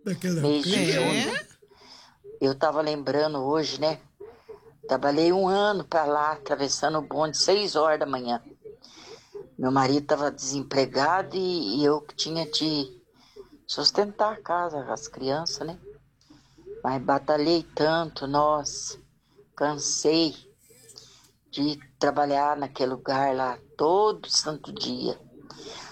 Naquela mês de época. junho. Eu tava lembrando hoje, né? Trabalhei 1 ano pra lá, atravessando o bonde, 6 horas da manhã. Meu marido tava desempregado e eu que tinha de sustentar a casa, as crianças, né? Mas batalhei tanto, nossa, cansei de trabalhar naquele lugar lá todo santo dia.